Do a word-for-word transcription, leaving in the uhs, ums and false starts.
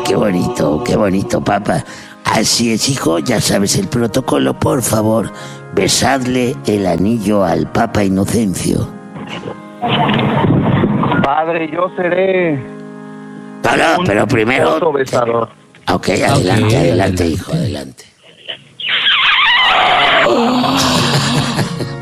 qué bonito, qué bonito, papá. Así es, hijo, ya sabes el protocolo, por favor, besadle el anillo al Papa Inocencio. Padre, yo seré... Pero, pero primero... besador. Ok, adelante, okay, adelante, hijo, adelante.